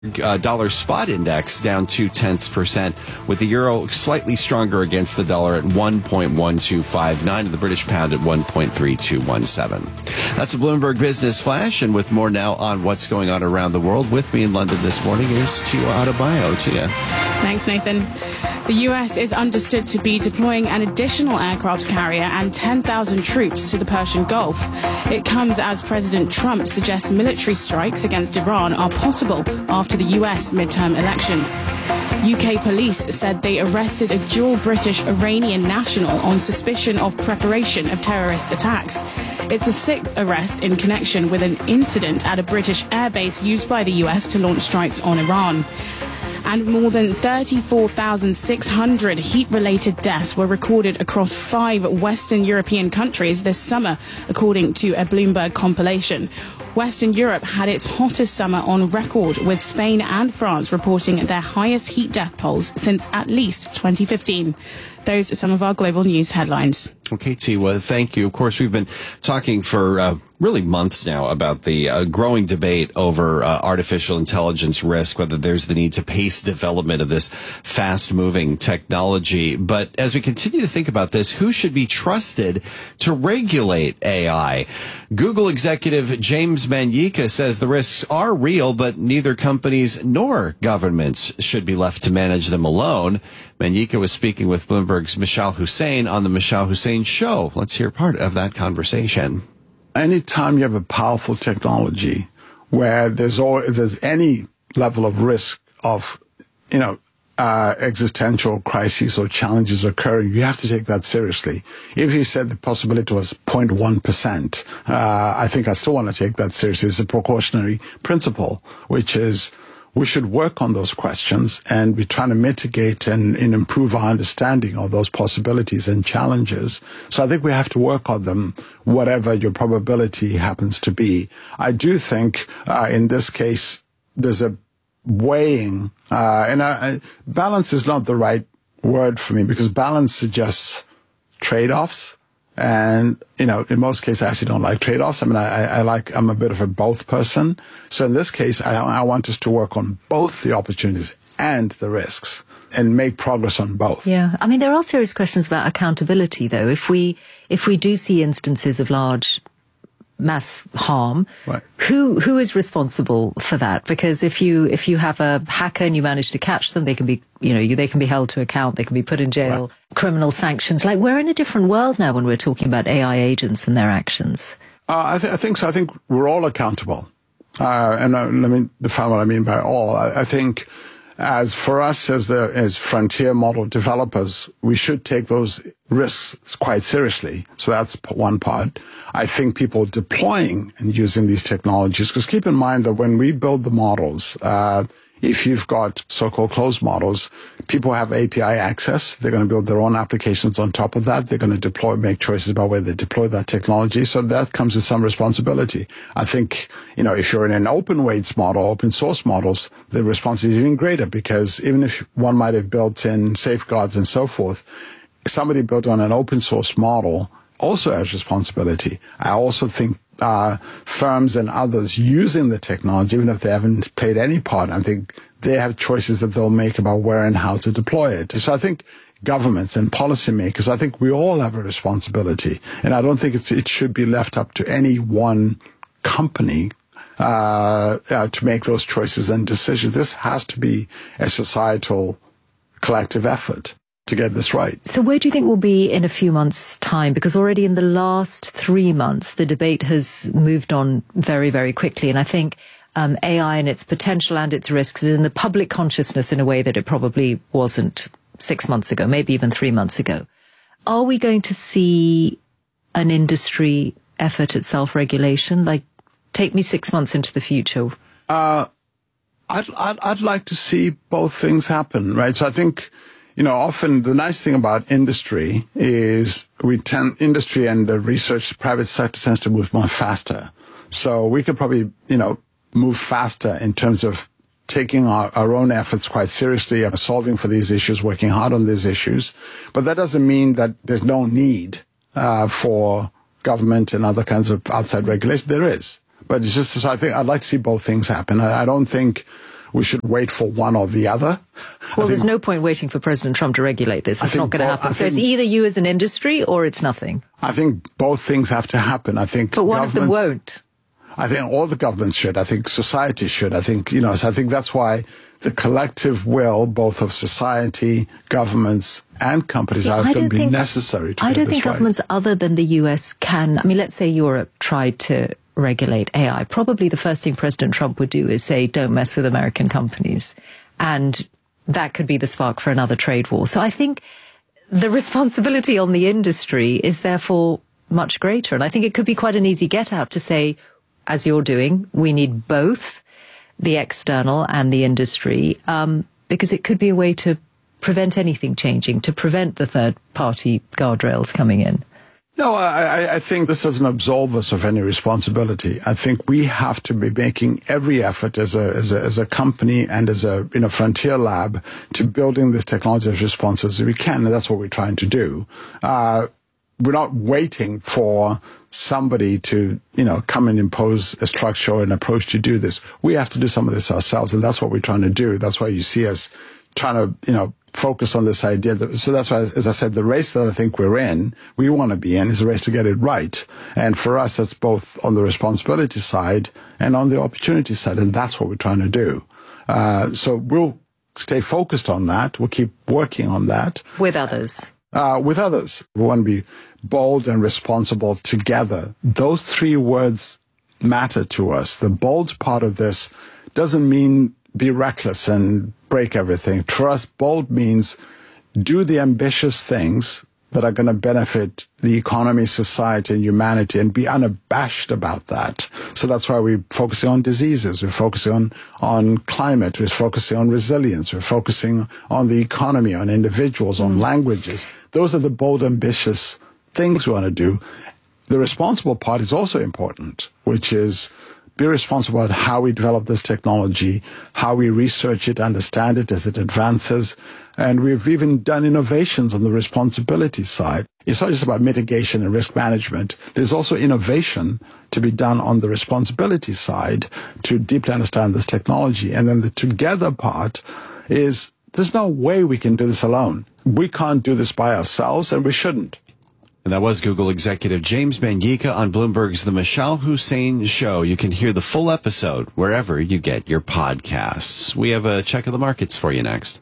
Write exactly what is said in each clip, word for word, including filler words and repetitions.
Uh, dollar spot index down two tenths percent, with the euro slightly stronger against the dollar at one point one two five nine and the British pound at one point three two one seven. That's a Bloomberg Business Flash, and with more now on what's going on around the world. With me in London this morning is Tia Adebayo. Tia. Thanks, Nathan. The U S is understood to be deploying an additional aircraft carrier and ten thousand troops to the Persian Gulf. It comes as President Trump suggests military strikes against Iran are possible after the U S midterm elections. U K police said they arrested a dual British-Iranian national on suspicion of preparation of terrorist attacks. It's a sixth arrest in connection with an incident at a British airbase used by the U S to launch strikes on Iran. And more than thirty-four thousand six hundred heat-related deaths were recorded across five Western European countries this summer, according to a Bloomberg compilation. Western Europe had its hottest summer on record, with Spain and France reporting their highest heat death tolls since at least twenty fifteen. Those are some of our global news headlines. Okay, Tiwa, thank you. Of course, we've been talking for uh, really months now about the uh, growing debate over uh, artificial intelligence risk, whether there's the need to pace development of this fast-moving technology. But as we continue to think about this, who should be trusted to regulate A I? Google executive James Manyika says the risks are real, but neither companies nor governments should be left to manage them alone. Manyika was speaking with Bloomberg's Mishal Hussain on the Mishal Hussain Show. Let's hear part of that conversation. Anytime you have a powerful technology where there's all, if there's any level of risk of, you know, uh, existential crises or challenges occurring, you have to take that seriously. If you said the possibility was zero point one percent, uh, I think I still want to take that seriously. It's a precautionary principle, which is we should work on those questions and be trying to mitigate and, and improve our understanding of those possibilities and challenges. So I think we have to work on them, whatever your probability happens to be. I do think uh, in this case, there's a weighing, uh, and I, balance is not the right word for me, because balance suggests trade-offs. And, you know, in most cases, I actually don't like trade-offs. I mean, I, I like, I'm a bit of a both person. So in this case, I, I want us to work on both the opportunities and the risks and make progress on both. Yeah. I mean, there are serious questions about accountability, though. If we, if we do see instances of large mass harm, right, who who is responsible for that? Because if you if you have a hacker and you manage to catch them, they can be, you know, you, they can be held to account, they can be put in jail, right, criminal sanctions. Like, we're in a different world now when we're talking about A I agents and their actions. Uh, I, th- I think so. I think we're all accountable. Uh, and uh, let me define what I mean by all. I, I think as for us as the as frontier model developers, we should take those risks quite seriously. So that's one part. I think people deploying and using these technologies, because keep in mind that when we build the models, uh, if you've got so-called closed models, people have A P I access. They're going to build their own applications on top of that. They're going to deploy, make choices about where they deploy that technology. So that comes with some responsibility. I think, you know, if you're in an open weights model, open source models, the response is even greater, because even if one might have built in safeguards and so forth, somebody built on an open source model also has responsibility. I also think uh, firms and others using the technology, even if they haven't played any part, I think they have choices that they'll make about where and how to deploy it. So I think governments and policymakers, I think we all have a responsibility. And I don't think it's, it should be left up to any one company uh, uh, to make those choices and decisions. This has to be a societal collective effort to get this right. So where do you think we'll be in a few months' time? Because already in the last three months, the debate has moved on very, very quickly. And I think um, A I and its potential and its risks is in the public consciousness in a way that it probably wasn't six months ago, maybe even three months ago. Are we going to see an industry effort at self-regulation? Like, take me six months into the future. Uh, I'd, I'd, I'd like to see both things happen, right? So I think, you know, often the nice thing about industry is we tend, industry and the research private sector tends to move more faster. So we could probably, you know, move faster in terms of taking our, our own efforts quite seriously, and solving for these issues, working hard on these issues. But that doesn't mean that there's no need uh, for government and other kinds of outside regulation. There is. But it's just, so I think I'd like to see both things happen. I, I don't think we should wait for one or the other. Well, there's no point waiting for President Trump to regulate this. It's not going to happen. So it's either you as an industry or it's nothing. I think both things have to happen. I think But one of them won't. I think all the governments should. I think society should. I think, you know, so I think that's why the collective will, both of society, governments, and companies, See, are going to be think, necessary to I get don't this think right. governments other than the U S can. I mean, let's say Europe tried to regulate A I. Probably the first thing President Trump would do is say, don't mess with American companies. And that could be the spark for another trade war. So I think the responsibility on the industry is therefore much greater. And I think it could be quite an easy get out to say, as you're doing, we need both the external and the industry, um, because it could be a way to prevent anything changing, to prevent the third party guardrails coming in. No, I, I think this doesn't absolve us of any responsibility. I think we have to be making every effort as a, as a, as a company and as a, you know, frontier lab to building this technology as responsive as we can. And that's what we're trying to do. Uh, we're not waiting for somebody to, you know, come and impose a structure or an approach to do this. We have to do some of this ourselves. And that's what we're trying to do. That's why you see us trying to, you know, focus on this idea. That, so that's why, as I said, the race that I think we're in, we want to be in, is a race to get it right. And for us, that's both on the responsibility side and on the opportunity side. And that's what we're trying to do. Uh, so we'll stay focused on that. We'll keep working on that. With others. Uh, with others. We want to be bold and responsible together. Those three words matter to us. The bold part of this doesn't mean be reckless and break everything. For us, bold means do the ambitious things that are going to benefit the economy, society, and humanity, and be unabashed about that. So that's why we're focusing on diseases, we're focusing on, on climate, we're focusing on resilience, we're focusing on the economy, on individuals, on languages. Those are the bold, ambitious things we want to do. The responsible part is also important, which is be responsible about how we develop this technology, how we research it, understand it as it advances. And we've even done innovations on the responsibility side. It's not just about mitigation and risk management. There's also innovation to be done on the responsibility side to deeply understand this technology. And then the together part is there's no way we can do this alone. We can't do this by ourselves, and we shouldn't. And that was Google executive James Manyika on Bloomberg's The Mishal Hussain Show. You can hear the full episode wherever you get your podcasts. We have a check of the markets for you next.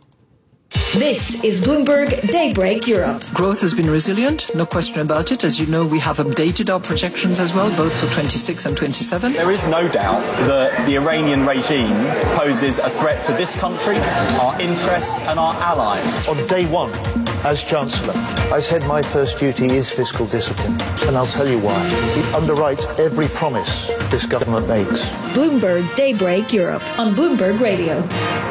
This is Bloomberg Daybreak Europe. Growth has been resilient, no question about it. As you know, we have updated our projections as well, both for twenty-six and twenty-seven. There is no doubt that the Iranian regime poses a threat to this country, our interests and our allies. On day one, as Chancellor, I said my first duty is fiscal discipline, and I'll tell you why. It underwrites every promise this government makes. Bloomberg Daybreak Europe on Bloomberg Radio.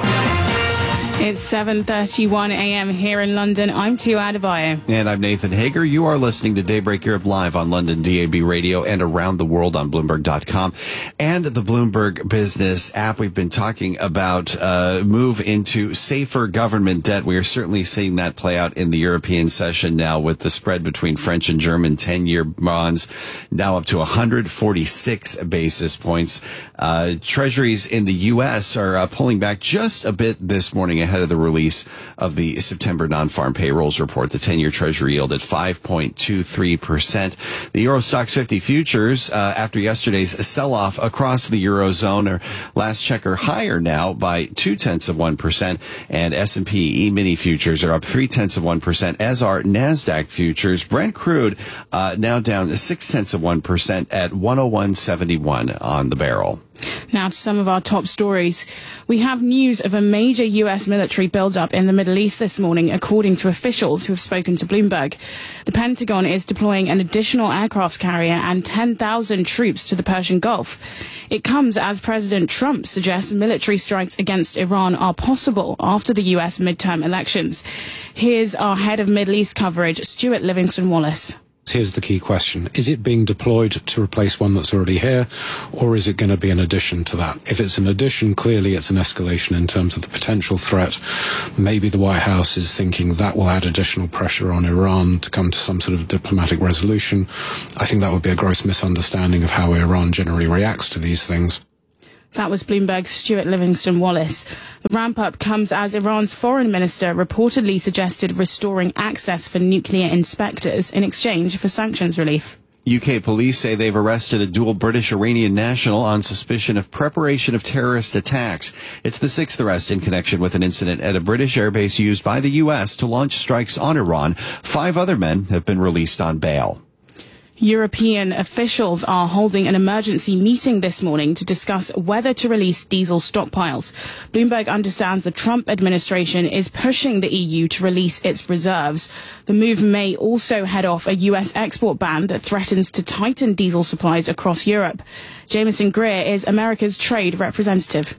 It's seven thirty-one a.m. here in London. I'm Tio Adebayo. And I'm Nathan Hager. You are listening to Daybreak Europe live on London D A B Radio and around the world on Bloomberg dot com and the Bloomberg Business app. We've been talking about uh move into safer government debt. We are certainly seeing that play out in the European session now, with the spread between French and German ten-year bonds now up to one hundred forty-six basis points. Uh Treasuries in the U S are uh, pulling back just a bit this morning ahead of the release of the September non-farm payrolls report. The ten-year Treasury yield at five point two three percent. The Euro Stoxx fifty futures, uh, after yesterday's sell-off across the Eurozone, are last checker higher now by two-tenths of one percent, and S and P E-mini futures are up three-tenths of one percent, as are NASDAQ futures. Brent crude uh, now down six-tenths of one percent at one oh one seventy-one on the barrel. Now to some of our top stories. We have news of a major U S military buildup in the Middle East this morning, according to officials who have spoken to Bloomberg. The Pentagon is deploying an additional aircraft carrier and ten thousand troops to the Persian Gulf. It comes as President Trump suggests military strikes against Iran are possible after the U S midterm elections. Here's our head of Middle East coverage, Stuart Livingston-Wallace. Here's the key question. Is it being deployed to replace one that's already here, or is it going to be an addition to that? If it's an addition, clearly it's an escalation in terms of the potential threat. Maybe the White House is thinking that will add additional pressure on Iran to come to some sort of diplomatic resolution. I think that would be a gross misunderstanding of how Iran generally reacts to these things. That was Bloomberg's Stuart Livingston-Wallace. The ramp-up comes as Iran's foreign minister reportedly suggested restoring access for nuclear inspectors in exchange for sanctions relief. U K police say they've arrested a dual British-Iranian national on suspicion of preparation of terrorist attacks. It's the sixth arrest in connection with an incident at a British airbase used by the U S to launch strikes on Iran. Five other men have been released on bail. European officials are holding an emergency meeting this morning to discuss whether to release diesel stockpiles. Bloomberg understands the Trump administration is pushing the E U to release its reserves. The move may also head off a U S export ban that threatens to tighten diesel supplies across Europe. Jameson Greer is America's trade representative.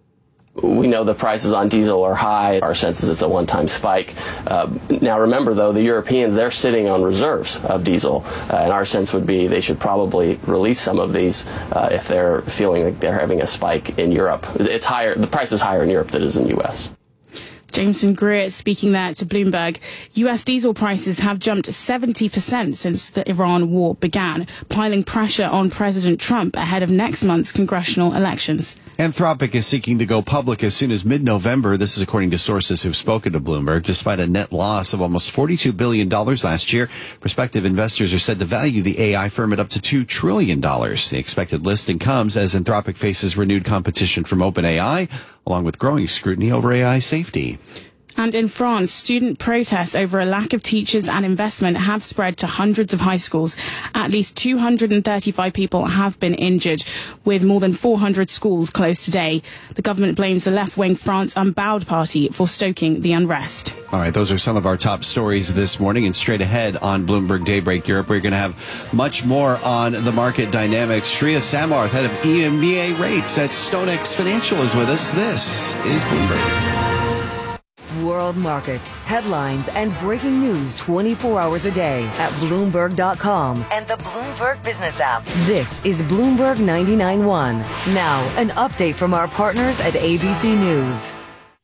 We know the prices on diesel are high. Our sense is it's a one-time spike. Uh, now, remember, though, the Europeans, they're sitting on reserves of diesel. Uh, and our sense would be they should probably release some of these uh, if they're feeling like they're having a spike in Europe. It's higher. The price is higher in Europe than it is in the U S. Jameson Greer speaking there to Bloomberg. U S diesel prices have jumped seventy percent since the Iran war began, piling pressure on President Trump ahead of next month's congressional elections. Anthropic is seeking to go public as soon as mid-November. This is according to sources who've spoken to Bloomberg. Despite a net loss of almost forty-two billion dollars last year, prospective investors are said to value the A I firm at up to two trillion dollars. The expected listing comes as Anthropic faces renewed competition from OpenAI, along with growing scrutiny over A I safety. And in France, student protests over a lack of teachers and investment have spread to hundreds of high schools. At least two hundred thirty-five people have been injured, with more than four hundred schools closed today. The government blames the left-wing France Unbowed Party for stoking the unrest. All right, those are some of our top stories this morning. And straight ahead on Bloomberg Daybreak Europe, we're going to have much more on the market dynamics. Shreya Samarth, head of E M E A rates at StoneX Financial, is with us. This is Bloomberg. World markets, headlines, and breaking news twenty-four hours a day at Bloomberg dot com and the Bloomberg Business app. This is Bloomberg ninety-nine point one. Now, an update from our partners at A B C News.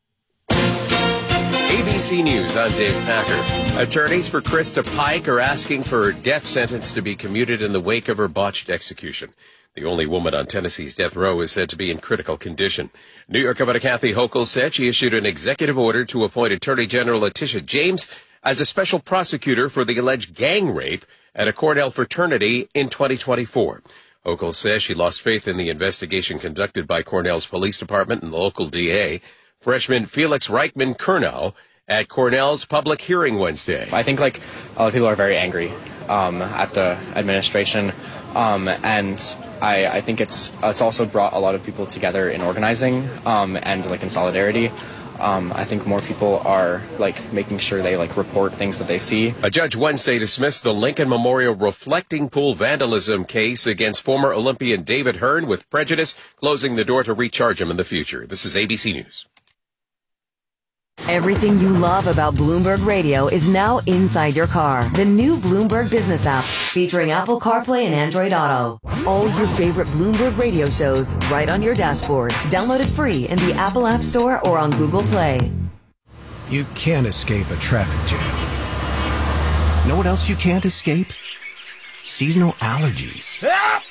A B C News, I'm Dave Packer. Attorneys for Krista Pike are asking for her death sentence to be commuted in the wake of her botched execution. The only woman on Tennessee's death row is said to be in critical condition. New York Governor Kathy Hochul said she issued an executive order to appoint Attorney General Letitia James as a special prosecutor for the alleged gang rape at a Cornell fraternity in twenty twenty-four. Hochul says she lost faith in the investigation conducted by Cornell's police department and the local D A. Freshman Felix Reichman-Kurnow at Cornell's public hearing Wednesday. I think, like, a lot of people are very angry um, at the administration, um, and I, I think it's it's also brought a lot of people together in organizing um, and like in solidarity. Um, I think more people are like making sure they like report things that they see. A judge Wednesday dismissed the Lincoln Memorial reflecting pool vandalism case against former Olympian David Hearn with prejudice, closing the door to recharge him in the future. This is A B C News. Everything you love about Bloomberg Radio is now inside your car. The new Bloomberg Business app, featuring Apple CarPlay and Android Auto. All your favorite Bloomberg Radio shows right on your dashboard. Download it free in the Apple App Store or on Google Play. You can't escape a traffic jam. Know what else you can't escape? Seasonal allergies.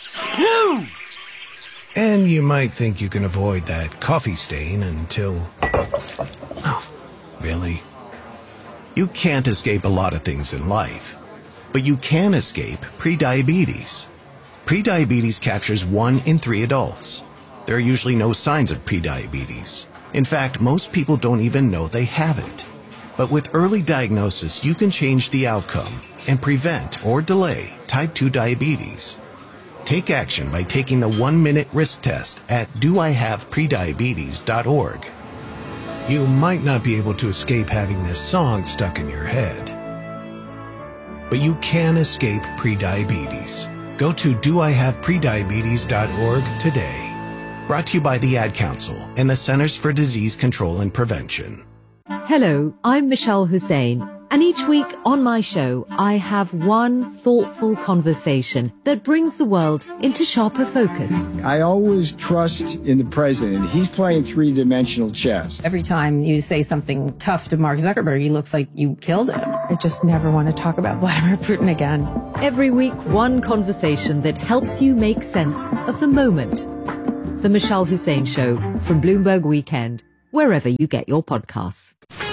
And you might think you can avoid that coffee stain until... Oh. Really? You can't escape a lot of things in life, but you can escape prediabetes. Prediabetes captures one in three adults. There are usually no signs of prediabetes. In fact, most people don't even know they have it. But with early diagnosis, you can change the outcome and prevent or delay type two diabetes. Take action by taking the one-minute risk test at do I have prediabetes dot org. You might not be able to escape having this song stuck in your head, but you can escape prediabetes. Go to do I have prediabetes dot org today. Brought to you by the Ad Council and the Centers for Disease Control and Prevention. Hello, I'm Michelle Hussein. And each week on my show, I have one thoughtful conversation that brings the world into sharper focus. I always trust in the president. He's playing three-dimensional chess. Every time you say something tough to Mark Zuckerberg, he looks like you killed him. I just never want to talk about Vladimir Putin again. Every week, one conversation that helps you make sense of the moment. The Michelle Hussein Show from Bloomberg Weekend, wherever you get your podcasts.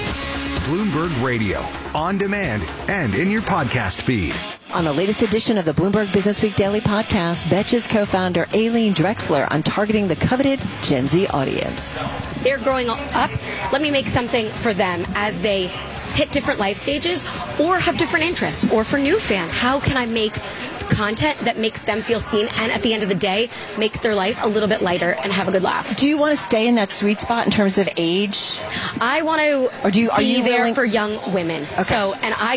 Bloomberg Radio, on demand and in your podcast feed. On the latest edition of the Bloomberg Businessweek Daily Podcast, Betches co-founder Aileen Drexler on targeting the coveted Gen Z audience. They're growing up. Let me make something for them as they hit different life stages or have different interests. Or for new fans, how can I make content that makes them feel seen and at the end of the day makes their life a little bit lighter and have a good laugh? Do you want to stay in that sweet spot in terms of age? I want to or do you, are be you there willing- for young women. Okay. So, and I...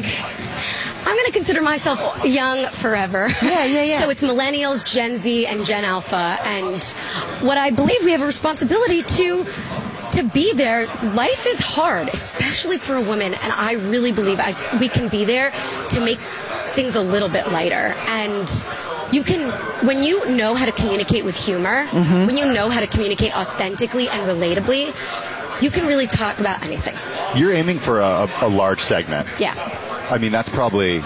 I'm going to consider myself young forever. Yeah, yeah, yeah. So it's millennials, Gen Z, and Gen Alpha. And what I believe we have a responsibility to to be there. Life is hard, especially for a woman. And I really believe I, we can be there to make things a little bit lighter. And you can, when you know how to communicate with humor, mm-hmm. when you know how to communicate authentically and relatably, you can really talk about anything. You're aiming for a, a large segment. Yeah. I mean, that's probably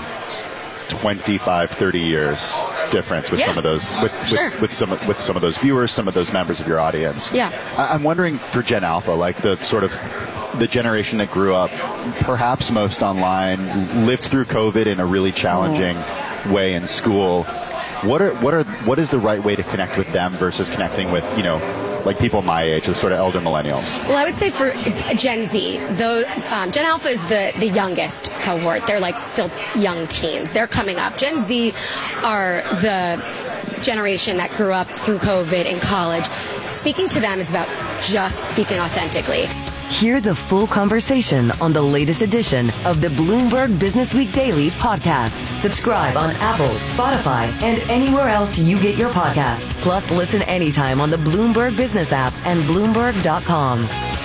twenty-five, thirty years difference with yeah. some of those, with, sure. with, with some with some of those viewers, some of those members of your audience. Yeah. I, I'm wondering for Gen Alpha, like the sort of the generation that grew up perhaps most online, lived through COVID in a really challenging mm-hmm. way in school. What are what are what is the right way to connect with them versus connecting with, you know, like people my age, the sort of elder millennials? Well, I would say for Gen Z, though, um, Gen Alpha is the, the youngest cohort. They're like still young teens. They're coming up. Gen Z are the generation that grew up through COVID in college. Speaking to them is about just speaking authentically. Hear the full conversation on the latest edition of the Bloomberg Businessweek Daily Podcast. Subscribe on Apple, Spotify, and anywhere else you get your podcasts. Plus, listen anytime on the Bloomberg Business app and Bloomberg dot com.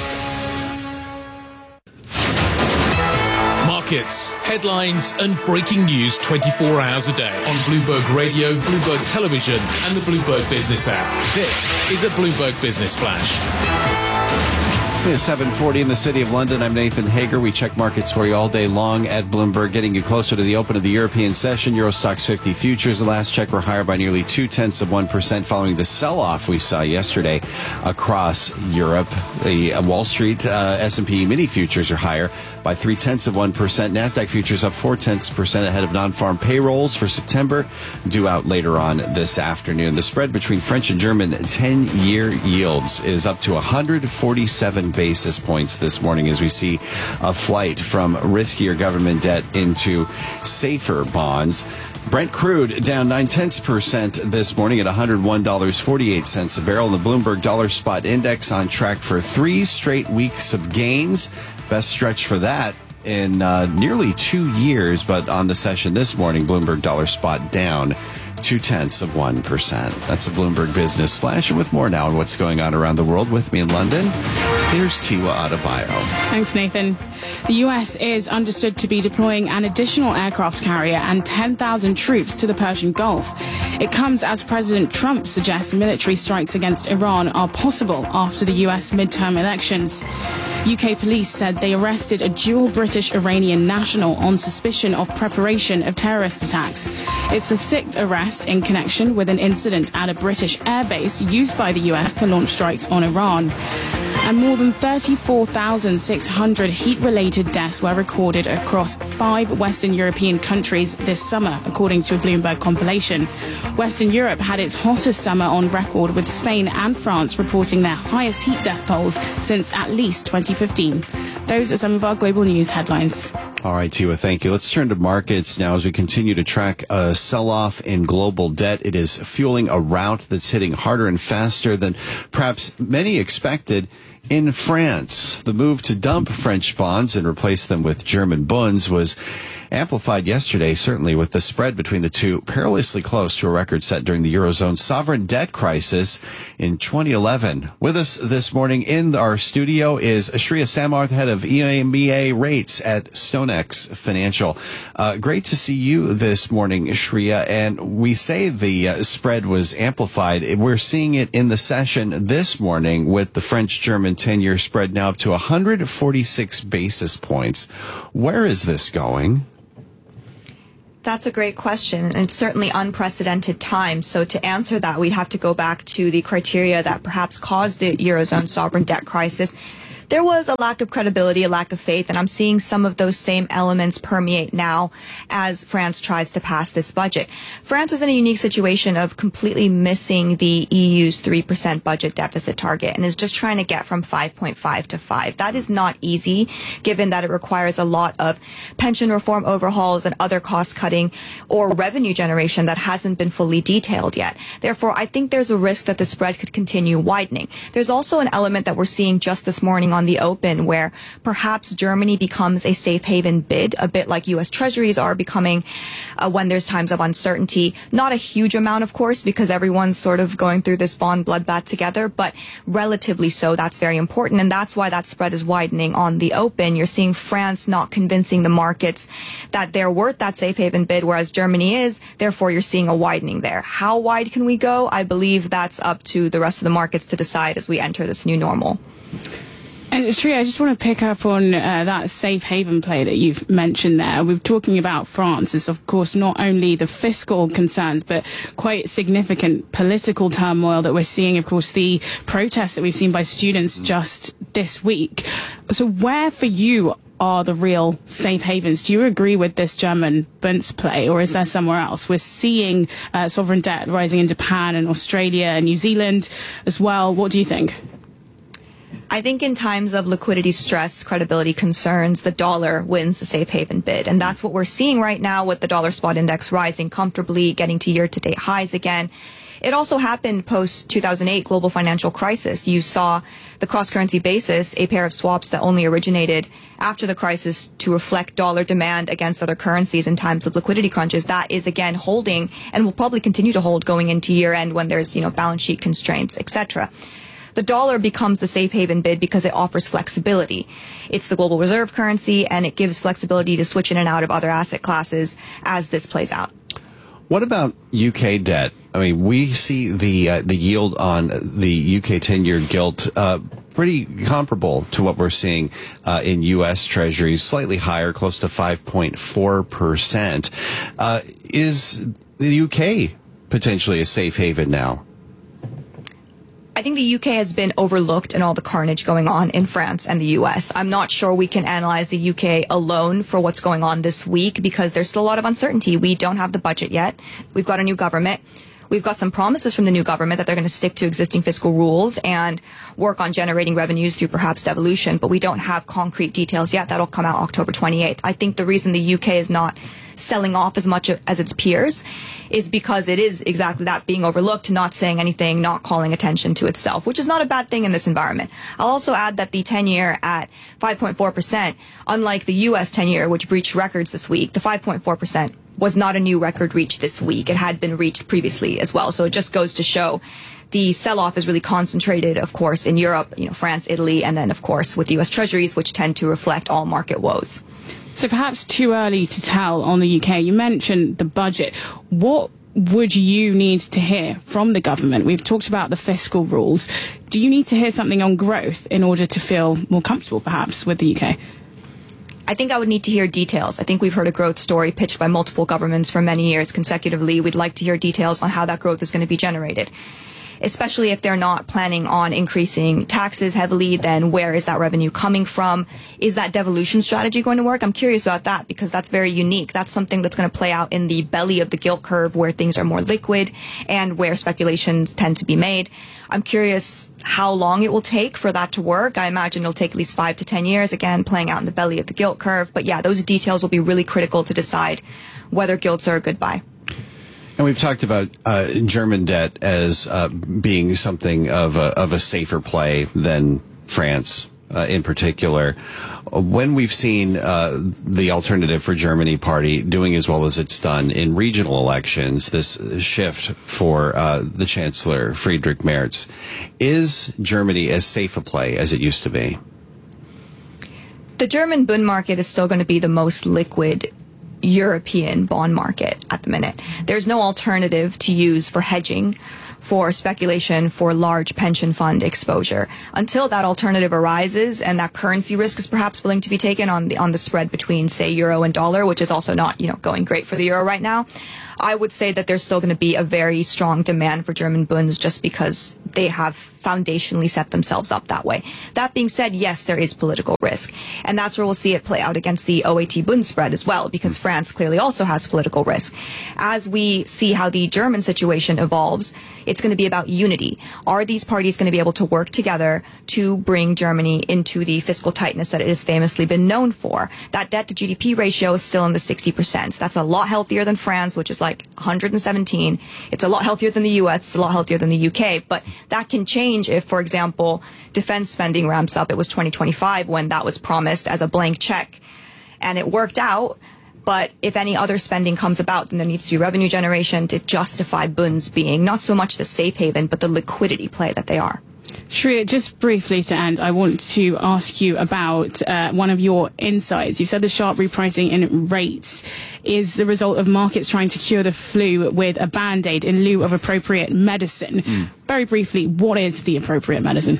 Markets, headlines, and breaking news twenty-four hours a day on Bloomberg Radio, Bloomberg Television, and the Bloomberg Business app. This is a Bloomberg Business Flash. It's seven forty in the city of London. I'm Nathan Hager. We check markets for you all day long at Bloomberg, getting you closer to the open of the European session. Euro Stoxx fifty futures, the last check, were higher by nearly two-tenths of one percent following the sell-off we saw yesterday across Europe. The uh, Wall Street uh, S and P mini futures are higher by three-tenths of one percent. NASDAQ futures up four-tenths percent ahead of non-farm payrolls for September, due out later on this afternoon. The spread between French and German ten-year yields is up to one hundred forty-seven basis points this morning as we see a flight from riskier government debt into safer bonds. Brent crude down nine-tenths percent this morning at one hundred one dollars and forty-eight cents a barrel. And the Bloomberg Dollar Spot Index on track for three straight weeks of gains. Best stretch for that in uh, nearly two years. But on the session this morning, Bloomberg Dollar Spot down two-tenths of one percent. That's a Bloomberg Business Flash. And with more now on what's going on around the world, with me in London, here's Tiwa Adebayo. Thanks, Nathan. The U S is understood to be deploying an additional aircraft carrier and ten thousand troops to the Persian Gulf. It comes as President Trump suggests military strikes against Iran are possible after the U S midterm elections. U K police said they arrested a dual British-Iranian national on suspicion of preparation of terrorist attacks. It's the sixth arrest in connection with an incident at a British airbase used by the U S to launch strikes on Iran. And more than thirty-four thousand six hundred heat-related deaths were recorded across five Western European countries this summer, according to a Bloomberg compilation. Western Europe had its hottest summer on record, with Spain and France reporting their highest heat death tolls since at least twenty fifteen. Those are some of our global news headlines. All right, Tiwa, thank you. Let's turn to markets now as we continue to track a sell-off in global debt. It is fueling a rout that's hitting harder and faster than perhaps many expected. In France, the move to dump French bonds and replace them with German bunds was amplified yesterday, certainly with the spread between the two perilously close to a record set during the Eurozone's sovereign debt crisis in twenty eleven. With us this morning in our studio is Shreya Samarth, head of E M E A rates at StoneX Financial. Uh, great to see you this morning, Shreya. And we say the uh, spread was amplified. We're seeing it in the session this morning with the French-German ten-year spread now up to one hundred forty-six basis points. Where is this going? That's a great question, and it's certainly unprecedented times. So to answer that, we'd have to go back to the criteria that perhaps caused the Eurozone sovereign debt crisis. There was a lack of credibility, a lack of faith, and I'm seeing some of those same elements permeate now as France tries to pass this budget. France is in a unique situation of completely missing the E U's three percent budget deficit target and is just trying to get from five point five to five. That is not easy, given that it requires a lot of pension reform overhauls and other cost cutting or revenue generation that hasn't been fully detailed yet. Therefore, I think there's a risk that the spread could continue widening. There's also an element that we're seeing just this morning on the open where perhaps Germany becomes a safe haven bid, a bit like U S Treasuries are becoming uh, when there's times of uncertainty. Not a huge amount, of course, because everyone's sort of going through this bond bloodbath together, but relatively so. That's very important, and that's why that spread is widening on the open. You're seeing France not convincing the markets that they're worth that safe haven bid, whereas Germany is. Therefore, you're seeing a widening there. How wide can we go? I believe that's up to the rest of the markets to decide as we enter this new normal. And Sri, I just want to pick up on uh, that safe haven play that you've mentioned there. We're talking about France as, of course, not only the fiscal concerns, but quite significant political turmoil that we're seeing. Of course, the protests that we've seen by students just this week. So where for you are the real safe havens? Do you agree with this German Bunds play, or is there somewhere else? We're seeing uh, sovereign debt rising in Japan and Australia and New Zealand as well. What do you think? I think in times of liquidity stress, credibility concerns, the dollar wins the safe haven bid. And that's what we're seeing right now with the dollar spot index rising comfortably, getting to year-to-date highs again. It also happened post two thousand eight global financial crisis. You saw the cross-currency basis, a pair of swaps that only originated after the crisis to reflect dollar demand against other currencies in times of liquidity crunches. That is again holding and will probably continue to hold going into year-end when there's, you know, balance sheet constraints, et cetera. The dollar becomes the safe haven bid because it offers flexibility. It's the global reserve currency, and it gives flexibility to switch in and out of other asset classes as this plays out. What about U K debt? I mean, we see the uh, the yield on the U K ten-year gilt uh, pretty comparable to what we're seeing uh, in U S Treasuries, slightly higher, close to five point four percent. Uh, is the U K potentially a safe haven now? I think the U K has been overlooked in all the carnage going on in France and the U S. I'm not sure we can analyze the U K alone for what's going on this week because there's still a lot of uncertainty. We don't have the budget yet. We've got a new government. We've got some promises from the new government that they're going to stick to existing fiscal rules and work on generating revenues through perhaps devolution, but we don't have concrete details yet. That'll come out October twenty-eighth. I think the reason the U K is not selling off as much as its peers is because it is exactly that, being overlooked, not saying anything, not calling attention to itself, which is not a bad thing in this environment. I'll also add that the ten-year at five point four percent, unlike the U S ten-year, which breached records this week, the five point four percent was not a new record reached this week. It had been reached previously as well. So it just goes to show the sell-off is really concentrated, of course, in Europe, you know, France, Italy, and then, of course, with U S Treasuries, which tend to reflect all market woes. So perhaps too early to tell on the U K. You mentioned the budget. What would you need to hear from the government? We've talked about the fiscal rules. Do you need to hear something on growth in order to feel more comfortable, perhaps, with the U K? I think I would need to hear details. I think we've heard a growth story pitched by multiple governments for many years consecutively. We'd like to hear details on how that growth is going to be generated. Especially if they're not planning on increasing taxes heavily, then where is that revenue coming from? Is that devolution strategy going to work? I'm curious about that because that's very unique. That's something that's going to play out in the belly of the gilt curve where things are more liquid and where speculations tend to be made. I'm curious how long it will take for that to work. I imagine it'll take at least five to ten years, again, playing out in the belly of the gilt curve. But yeah, those details will be really critical to decide whether gilts are a good buy. And we've talked about uh, German debt as uh, being something of a, of a safer play than France uh, in particular. When we've seen uh, the Alternative for Germany party doing as well as it's done in regional elections, this shift for uh, the Chancellor, Friedrich Merz, is Germany as safe a play as it used to be? The German Bund market is still going to be the most liquid European bond market at the minute. There's no alternative to use for hedging for speculation for large pension fund exposure. Until that alternative arises and that currency risk is perhaps willing to be taken on the on the spread between, say, euro and dollar, which is also not, you know, going great for the euro right now, I would say that there's still going to be a very strong demand for German bunds just because they have foundationally set themselves up that way. That being said, yes, there is political risk. And that's where we'll see it play out against the O A T Bund spread as well, because France clearly also has political risk. As we see how the German situation evolves, it's going to be about unity. Are these parties going to be able to work together to bring Germany into the fiscal tightness that it has famously been known for? That debt to G D P ratio is still in the sixty percent. That's a lot healthier than France, which is like one hundred seventeen. It's a lot healthier than the U S. It's a lot healthier than the U K. But that can change if, for example, defense spending ramps up. It was twenty twenty-five when that was promised as a blank check, and it worked out. But if any other spending comes about, then there needs to be revenue generation to justify bunds being not so much the safe haven, but the liquidity play that they are. Shreya, just briefly to end, I want to ask you about uh, one of your insights. You said the sharp repricing in rates is the result of markets trying to cure the flu with a Band-Aid in lieu of appropriate medicine. Mm. Very briefly, what is the appropriate medicine?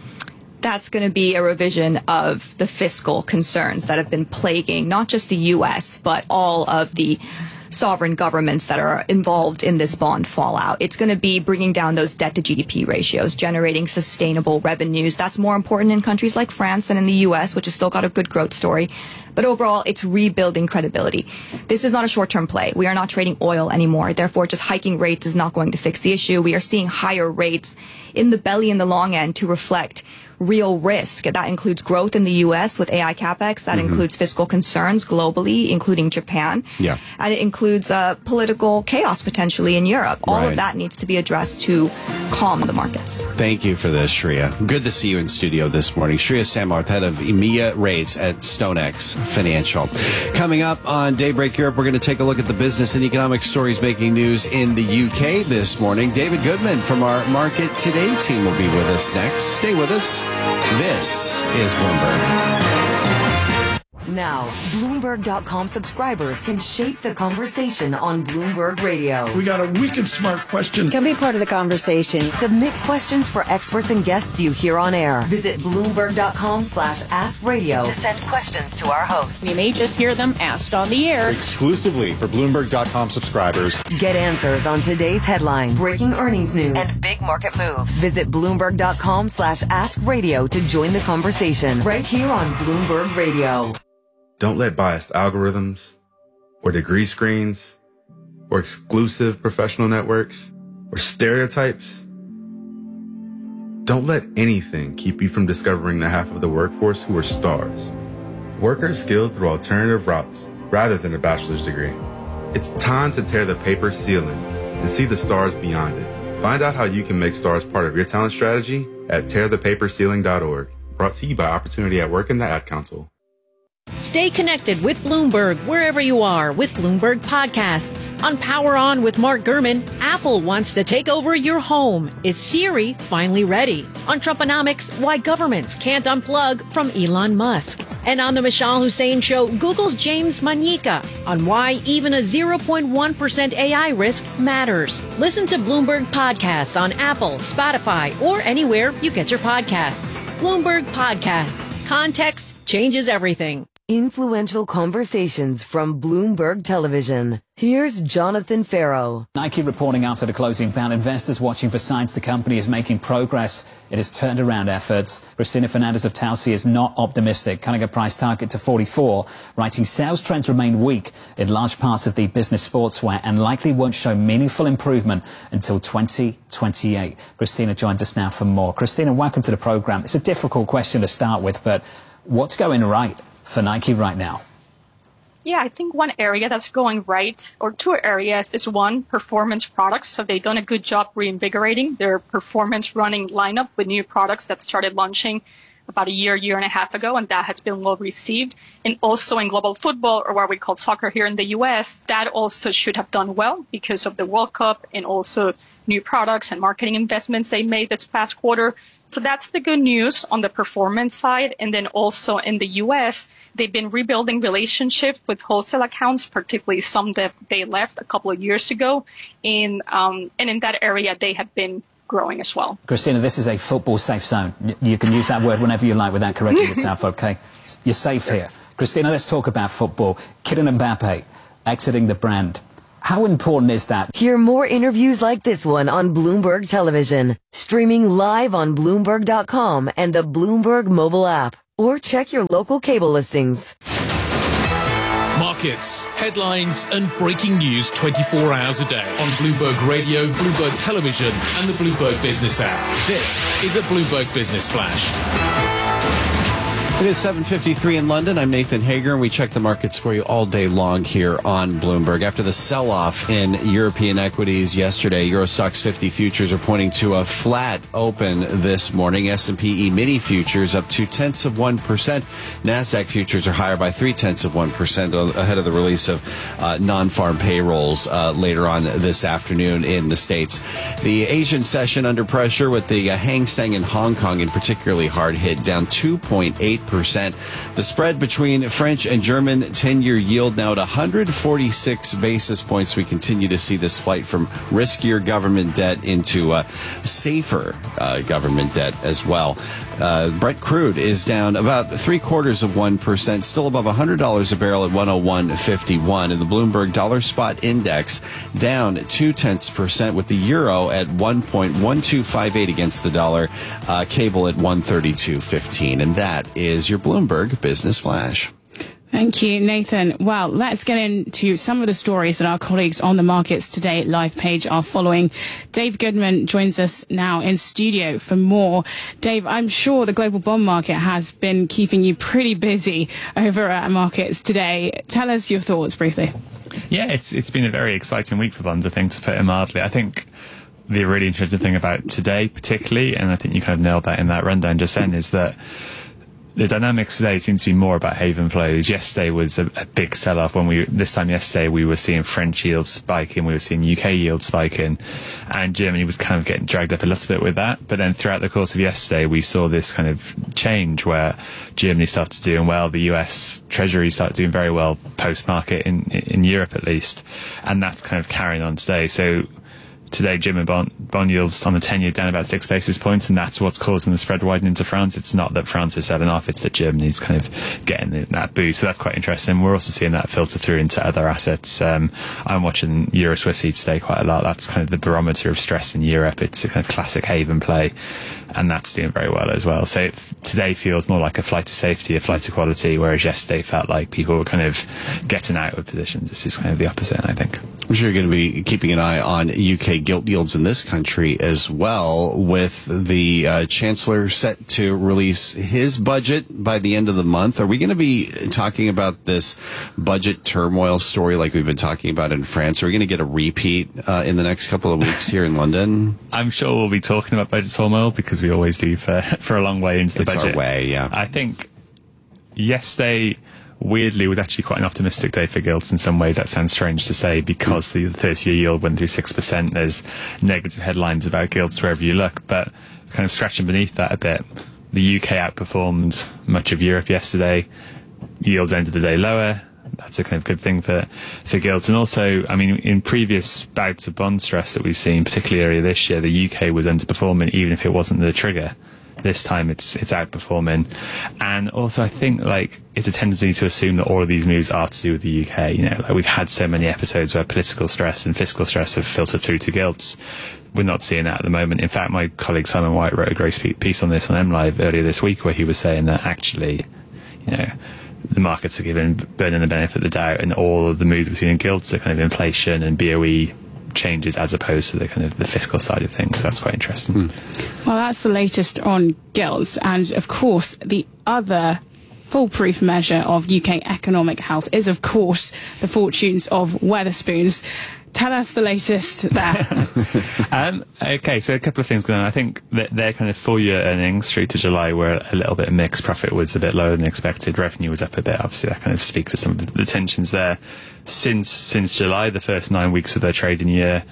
That's going to be a revision of the fiscal concerns that have been plaguing not just the U S, but all of the sovereign governments that are involved in this bond fallout. It's going to be bringing down those debt to G D P ratios, generating sustainable revenues. That's more important in countries like France than in the U S, which has still got a good growth story. But overall, it's rebuilding credibility. This is not a short-term play. We are not trading oil anymore. Therefore, just hiking rates is not going to fix the issue. We are seeing higher rates in the belly and the long end to reflect real risk. That includes growth in the U S with A I capex. That mm-hmm. includes fiscal concerns globally, including Japan. Yeah. And it includes uh, political chaos potentially in Europe. All right. of that needs to be addressed to calm the markets. Thank you for this, Shreya. Good to see you in studio this morning. Shreya Sammarth, head of E M E A rates at StoneX Financial. Coming up on Daybreak Europe, we're going to take a look at the business and economic stories making news in the U K this morning. David Goodman from our Market Today team will be with us next. Stay with us. This is Bloomberg. Now, Bloomberg dot com subscribers can shape the conversation on Bloomberg Radio. We got a wicked smart question. Can be part of the conversation. Submit questions for experts and guests you hear on air. Visit Bloomberg dot com slash ask radio to send questions to our hosts. You may just hear them asked on the air. Exclusively for Bloomberg dot com subscribers. Get answers on today's headlines, breaking earnings news, and big market moves. Visit Bloomberg dot com slash ask radio to join the conversation right here on Bloomberg Radio. Don't let biased algorithms or degree screens or exclusive professional networks or stereotypes. Don't let anything keep you from discovering the half of the workforce who are stars. Workers skilled through alternative routes rather than a bachelor's degree. It's time to tear the paper ceiling and see the stars beyond it. Find out how you can make stars part of your talent strategy at tear the paper ceiling dot org. Brought to you by Opportunity at Work and the Ad Council. Stay connected with Bloomberg wherever you are with Bloomberg Podcasts. On Power On with Mark Gurman, Apple wants to take over your home. Is Siri finally ready? On Trumponomics, why governments can't unplug from Elon Musk. And on the Michelle Hussein Show, Google's James Manyika on why even a zero point one percent A I risk matters. Listen to Bloomberg Podcasts on Apple, Spotify, or anywhere you get your podcasts. Bloomberg Podcasts. Context changes everything. Influential conversations from Bloomberg Television. Here's Jonathan Farrow. Nike reporting after the closing bell, investors watching for signs the company is making progress. It has turned around efforts. Christina Fernandez of Telsey is not optimistic, cutting a price target to forty-four, writing sales trends remain weak in large parts of the business sportswear and likely won't show meaningful improvement until twenty twenty-eight. Christina joins us now for more. Christina, welcome to the program. It's a difficult question to start with, but what's going right for Nike right now? Yeah, I think one area that's going right, or two areas, is one, performance products. So they've done a good job reinvigorating their performance running lineup with new products that started launching about a year, year and a half ago, and that has been well received. And also in global football, or what we call soccer here in the U S, that also should have done well because of the World Cup and also new products and marketing investments they made this past quarter. So that's the good news on the performance side. And then also in the U S, they've been rebuilding relationships with wholesale accounts, particularly some that they left a couple of years ago. And, um, and in that area, they have been growing as well. Christina, this is a football safe zone. You can use that word whenever you like without correcting yourself, okay? You're safe here. Christina, let's talk about football. Kylian Mbappe exiting the brand. How important is that? Hear more interviews like this one on Bloomberg Television, streaming live on Bloomberg dot com and the Bloomberg mobile app, or check your local cable listings. Markets, headlines and breaking news twenty-four hours a day on Bloomberg Radio, Bloomberg Television and the Bloomberg Business app. This is a Bloomberg Business Flash. It is seven fifty-three in London. I'm Nathan Hager, and we check the markets for you all day long here on Bloomberg. After the sell-off in European equities yesterday, Euro Stoxx fifty futures are pointing to a flat open this morning. S and P E-mini futures up two-tenths of one percent. NASDAQ futures are higher by three-tenths of one percent ahead of the release of uh, non-farm payrolls uh, later on this afternoon in the States. The Asian session under pressure with the uh, Hang Seng in Hong Kong in particularly hard hit, down two point eight percent. The spread between French and German ten-year yield now at one hundred forty-six basis points. We continue to see this flight from riskier government debt into uh, safer uh, government debt as well. Uh, Brent crude is down about three quarters of one percent, still above one hundred dollars a barrel at one oh one fifty-one. And the Bloomberg Dollar Spot Index down two tenths percent, with the euro at one point one two five eight against the dollar, uh, cable at one thirty-two fifteen. And that is your Bloomberg Business Flash. Thank you, Nathan. Well, let's get into some of the stories that our colleagues on the Markets Today live page are following. Dave Goodman joins us now in studio for more. Dave, I'm sure the global bond market has been keeping you pretty busy over at Markets Today. Tell us your thoughts briefly. Yeah, it's it's been a very exciting week for bonds, I think, to put it mildly. I think the really interesting thing about today particularly, and I think you kind of nailed that in that rundown just then, is that the dynamics today seems to be more about haven flows. Yesterday was a, a big sell-off. When we this time yesterday, we were seeing French yields spiking, we were seeing U K yields spiking, and Germany was kind of getting dragged up a little bit with that. But then throughout the course of yesterday, we saw this kind of change where Germany started doing well, the U S Treasury started doing very well post-market in in Europe at least, and that's kind of carrying on today. So today, German bond, bond yields on the ten-year down about six basis points, and that's what's causing the spread widening to France. It's not that France is selling off, it's that Germany's kind of getting that boost. So that's quite interesting. We're also seeing that filter through into other assets. Um, I'm watching Euro Swissy today quite a lot. That's kind of the barometer of stress in Europe. It's a kind of classic haven play, and that's doing very well as well. So it, today feels more like a flight to safety, a flight to quality, whereas yesterday felt like people were kind of getting out of positions. This is kind of the opposite, I think. I'm sure you're going to be keeping an eye on U K gilt yields in this country as well, with the uh, Chancellor set to release his budget by the end of the month. Are we going to be talking about this budget turmoil story like we've been talking about in France? Are we going to get a repeat uh, in the next couple of weeks here in London? I'm sure we'll be talking about budget turmoil because we always do for, for a long way into the it's budget. Our way, yeah. I think yesterday, weirdly, was actually quite an optimistic day for gilts in some ways. That sounds strange to say because the thirty-year yield went through six percent. There's negative headlines about gilts wherever you look, but kind of scratching beneath that a bit, the U K outperformed much of Europe yesterday. Yields ended the day lower. That's a kind of good thing for, for gilts. And also, I mean, in previous bouts of bond stress that we've seen, particularly earlier this year, the U K was underperforming even if it wasn't the trigger. This time it's it's outperforming. And also I think like it's a tendency to assume that all of these moves are to do with the U K. You know, like we've had so many episodes where political stress and fiscal stress have filtered through to gilts. We're not seeing that at the moment. In fact, my colleague Simon White wrote a great piece on this on M Live earlier this week where he was saying that actually, you know, the markets are giving Bernard the benefit of the doubt, and all of the moves we've seen in gilts are kind of inflation and B O E changes as opposed to the kind of the fiscal side of things. So that's quite interesting. Mm. Well, that's the latest on gilts. And of course, the other foolproof measure of U K economic health is, of course, the fortunes of Wetherspoons. Tell us the latest there. um, okay, so a couple of things going on. I think that their kind of full year earnings through to July were a little bit mixed. Profit was a bit lower than expected. Revenue was up a bit. Obviously, that kind of speaks to some of the tensions there. Since since July, the first nine weeks of their trading year,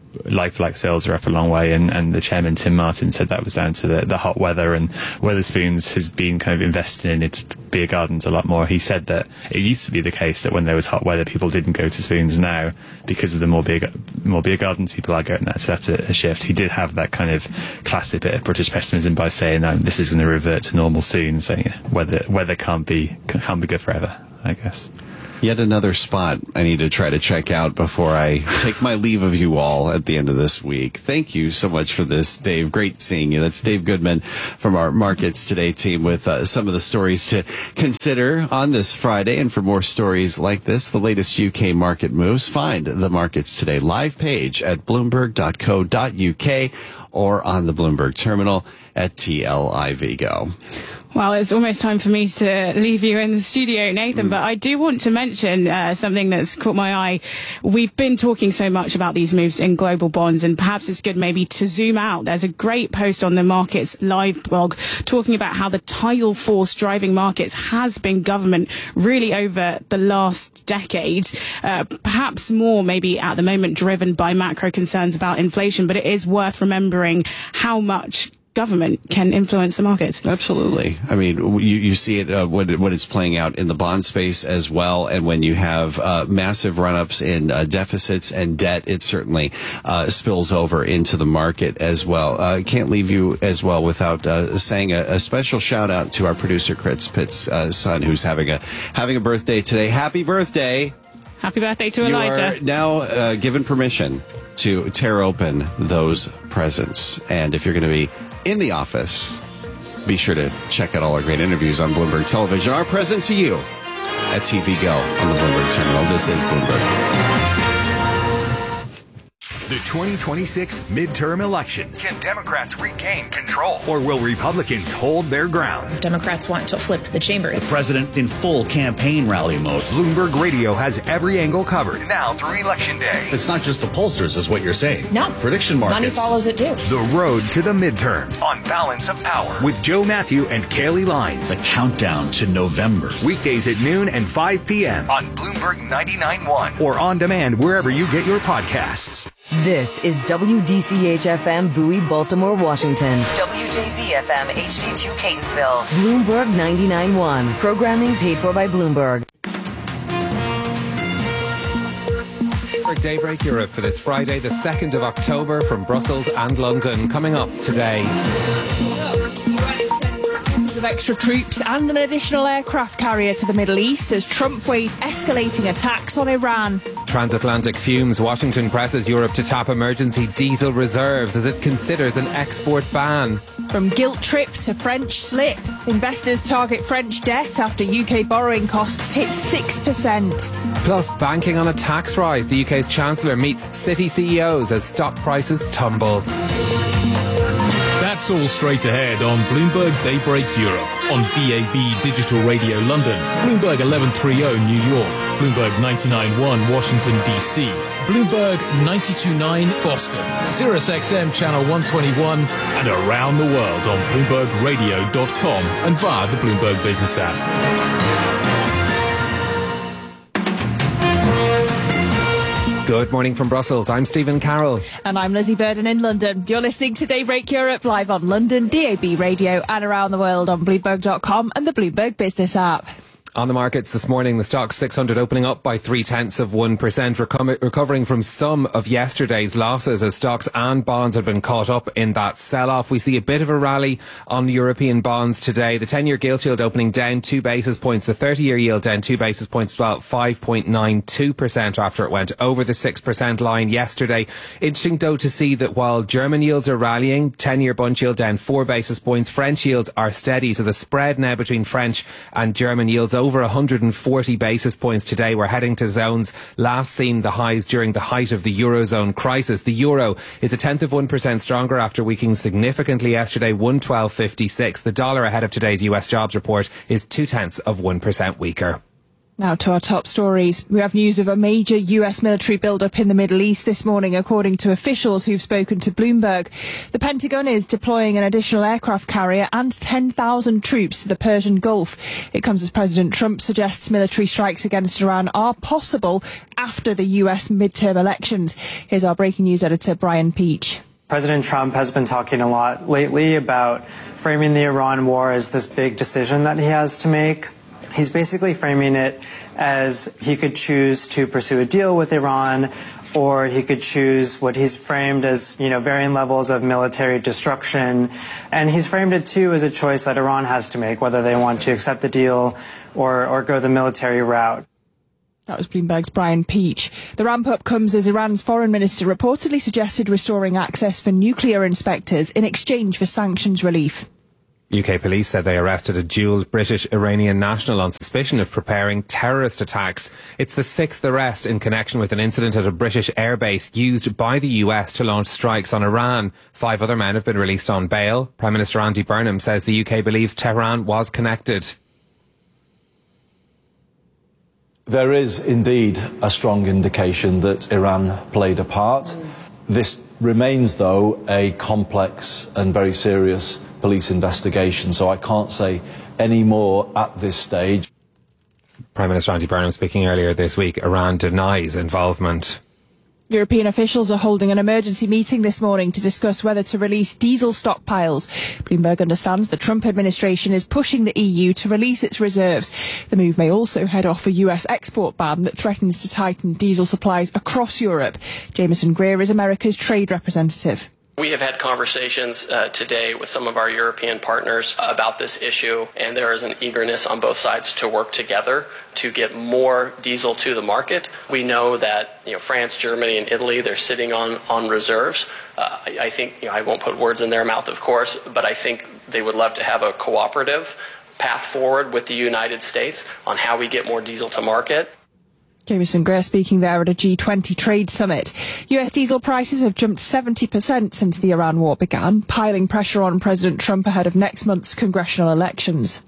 like-for-like sales are up a long way, and, and the chairman, Tim Martin, said that was down to the, the hot weather, and Wetherspoons has been kind of invested in its beer gardens a lot more. He said that it used to be the case that when there was hot weather, people didn't go to Spoons. Now, because of the more beer, more beer gardens, people are going there, so that's a, a shift. He did have that kind of classic bit of British pessimism by saying that this is going to revert to normal soon, so yeah, weather, weather can't be, can't be good forever, I guess. Yet another spot I need to try to check out before I take my leave of you all at the end of this week. Thank you so much for this, Dave. Great seeing you. That's Dave Goodman from our Markets Today team with uh, some of the stories to consider on this Friday. And for more stories like this, the latest U K market moves, find the Markets Today live page at bloomberg dot co dot U K or on the Bloomberg terminal at T L I V Go. Well, it's almost time for me to leave you in the studio, Nathan, mm. but I do want to mention uh, something that's caught my eye. We've been talking so much about these moves in global bonds, and perhaps it's good maybe to zoom out. There's a great post on the Markets Live blog talking about how the tidal force driving markets has been government really over the last decade, uh, perhaps more maybe at the moment driven by macro concerns about inflation, but it is worth remembering how much government can influence the markets. Absolutely. I mean, you, you see it uh, when, when it's playing out in the bond space as well. And when you have uh, massive run-ups in uh, deficits and debt, it certainly uh, spills over into the market as well. I uh, can't leave you as well without uh, saying a, a special shout out to our producer, Chris Pitt's uh, son, who's having a having a birthday today. Happy birthday. Happy birthday to Elijah. You are now uh, given permission to tear open those presents. And if you're going to be in the office, be sure to check out all our great interviews on Bloomberg Television. Our present to you at T V Go on the Bloomberg terminal. This is Bloomberg. The twenty twenty-six midterm elections. Can Democrats regain control? Or will Republicans hold their ground? Democrats want to flip the chamber. The president in full campaign rally mode. Bloomberg Radio has every angle covered now through Election Day. It's not just the pollsters, is what you're saying. No. Prediction markets. Money follows it too. The road to the midterms on Balance of Power with Joe Matthew and Kaylee Lines. The countdown to November. Weekdays at noon and five p.m. on Bloomberg ninety-nine point one or on demand wherever you get your podcasts. This is W D C H F M Bowie, Baltimore, Washington. W J Z F M H D two Catonsville. Bloomberg ninety-nine point one. Programming paid for by Bloomberg. Daybreak Europe for this Friday, the second of October, from Brussels and London. Coming up today. Of extra troops and an additional aircraft carrier to the Middle East as Trump weighs escalating attacks on Iran. Transatlantic fumes. Washington presses Europe to tap emergency diesel reserves as it considers an export ban. From guilt trip to French slip, investors target French debt after U K borrowing costs hit six percent. Plus, banking on a tax rise. The U K's Chancellor meets City C E Os as stock prices tumble. That's all straight ahead on Bloomberg Daybreak Europe, on B A B Digital Radio London, Bloomberg eleven thirty New York, Bloomberg ninety-nine point one Washington, D C, Bloomberg ninety-two point nine Boston, Sirius X M Channel one twenty-one, and around the world on Bloomberg Radio dot com and via the Bloomberg Business app. Good morning from Brussels. I'm Stephen Carroll. And I'm Lizzie Burden in London. You're listening to Daybreak Europe live on London, D A B Radio, and around the world on Bloomberg dot com and the Bloomberg Business app. On the markets this morning, the Stoxx six hundred opening up by three-tenths of one percent, reco- recovering from some of yesterday's losses as stocks and bonds had been caught up in that sell-off. We see a bit of a rally on European bonds today. The ten-year gilt yield opening down two basis points. The thirty-year yield down two basis points to about five point nine two percent after it went over the six percent line yesterday. Interesting, though, to see that while German yields are rallying, ten-year bund yield down four basis points, French yields are steady. So the spread now between French and German yields over over one hundred forty basis points today. We're heading to zones last seen the highs during the height of the Eurozone crisis. The euro is a tenth of one percent stronger after weakening significantly yesterday, one twelve fifty-six. The dollar ahead of today's U S jobs report is two tenths of one percent weaker. Now to our top stories. We have news of a major U S military build-up in the Middle East this morning, according to officials who've spoken to Bloomberg. The Pentagon is deploying an additional aircraft carrier and ten thousand troops to the Persian Gulf. It comes as President Trump suggests military strikes against Iran are possible after the U S midterm elections. Here's our breaking news editor, Brian Peach. President Trump has been talking a lot lately about framing the Iran war as this big decision that he has to make. He's basically framing it as he could choose to pursue a deal with Iran, or he could choose what he's framed as, you know, varying levels of military destruction. And he's framed it, too, as a choice that Iran has to make, whether they want to accept the deal or, or go the military route. That was Bloomberg's Brian Peach. The ramp-up comes as Iran's foreign minister reportedly suggested restoring access for nuclear inspectors in exchange for sanctions relief. U K police said they arrested a dual British-Iranian national on suspicion of preparing terrorist attacks. It's the sixth arrest in connection with an incident at a British airbase used by the U S to launch strikes on Iran. Five other men have been released on bail. Prime Minister Andy Burnham says the U K believes Tehran was connected. There is indeed a strong indication that Iran played a part. This remains, though, a complex and very serious police investigation, so I can't say any more at this stage. Prime Minister Andy Burnham speaking earlier this week. Iran denies involvement. European officials are holding an emergency meeting this morning to discuss whether to release diesel stockpiles. Bloomberg understands the Trump administration is pushing the E U to release its reserves. The move may also head off a U S export ban that threatens to tighten diesel supplies across Europe. Jameson Greer is America's trade representative. We have had conversations uh, today with some of our European partners about this issue, and there is an eagerness on both sides to work together to get more diesel to the market. We know that, you know, France, Germany, and Italy, they're sitting on, on reserves. Uh, I, I think, you know, I won't put words in their mouth, of course, but I think they would love to have a cooperative path forward with the United States on how we get more diesel to market. Jameson Greer speaking there at a G twenty trade summit. U S diesel prices have jumped seventy percent since the Iran war began, piling pressure on President Trump ahead of next month's congressional elections.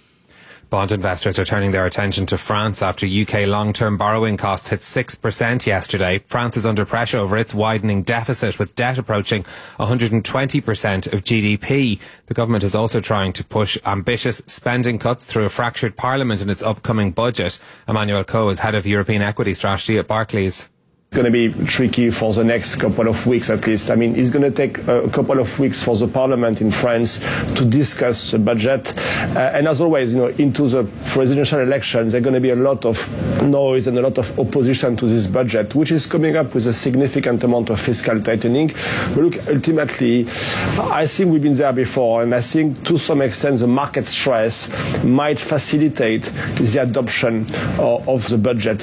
Bond investors are turning their attention to France after U K long-term borrowing costs hit six percent yesterday. France is under pressure over its widening deficit, with debt approaching one hundred twenty percent of G D P. The government is also trying to push ambitious spending cuts through a fractured parliament in its upcoming budget. Emmanuel Coe is head of European equity strategy at Barclays. It's going to be tricky for the next couple of weeks at least. I mean, it's going to take a couple of weeks for the parliament in France to discuss the budget. Uh, and as always, you know, into the presidential elections, there's going to be a lot of noise and a lot of opposition to this budget, which is coming up with a significant amount of fiscal tightening. But look, ultimately, I think we've been there before, and I think to some extent the market stress might facilitate the adoption of, of the budget.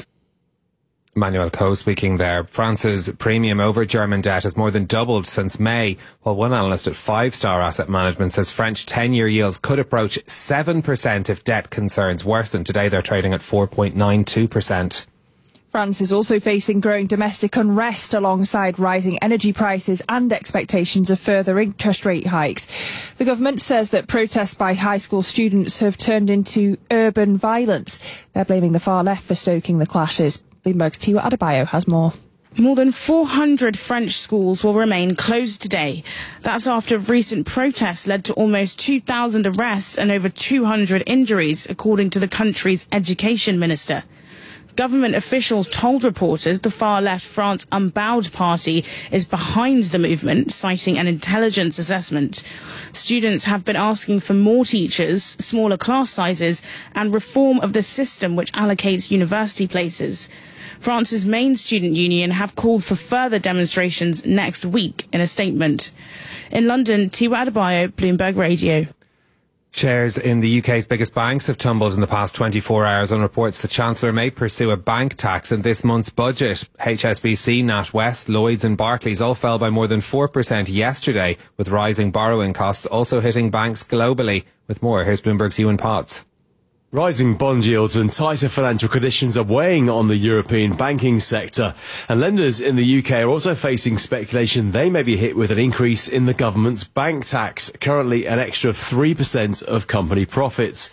Emmanuel Coe speaking there. France's premium over German debt has more than doubled since May, while one analyst at Five Star Asset Management says French ten-year yields could approach seven percent if debt concerns worsen. Today they're trading at four point nine two percent. France is also facing growing domestic unrest alongside rising energy prices and expectations of further interest rate hikes. The government says that protests by high school students have turned into urban violence. They're blaming the far left for stoking the clashes. Bloomberg's Tiwa Adebayo has more. More than four hundred French schools will remain closed today. That's after recent protests led to almost two thousand arrests and over two hundred injuries, according to the country's education minister. Government officials told reporters the far-left France Unbowed Party is behind the movement, citing an intelligence assessment. Students have been asking for more teachers, smaller class sizes, and reform of the system which allocates university places. France's main student union have called for further demonstrations next week in a statement. In London, Tiwa Adebayo, Bloomberg Radio. Shares in the U K's biggest banks have tumbled in the past twenty-four hours on reports the Chancellor may pursue a bank tax in this month's budget. H S B C, NatWest, Lloyds and Barclays all fell by more than four percent yesterday, with rising borrowing costs also hitting banks globally. With more, here's Bloomberg's Ewan Potts. Rising bond yields and tighter financial conditions are weighing on the European banking sector, and lenders in the U K are also facing speculation they may be hit with an increase in the government's bank tax, currently an extra three percent of company profits.